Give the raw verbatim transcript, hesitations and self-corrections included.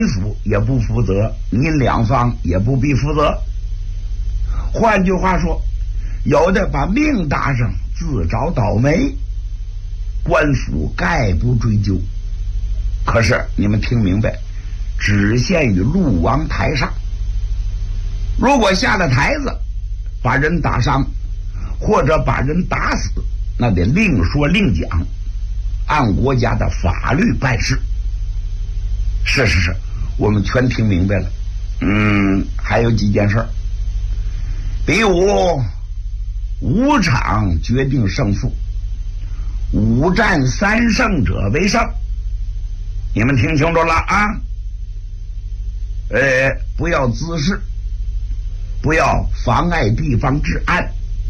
属也不负责，您两方也不必负责。换句话说，有的把命搭上，自找倒霉，官府概不追究。可是你们听明白，只限于陆王台上。如果下了台子，把人打伤，或者把人打死，那得另说另讲，按国家的法律办事。是是是，我们全听明白了。嗯，还有几件事儿，比如五场决定胜负，五战三胜者为胜。你们听清楚了啊？呃，不要滋事，不要妨碍地方治安。